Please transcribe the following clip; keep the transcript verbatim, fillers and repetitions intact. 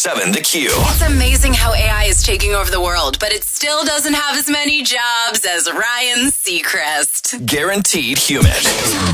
seven The Q. It's amazing how A I is taking over the world, but it still doesn't have as many jobs as Ryan Seacrest. Guaranteed human.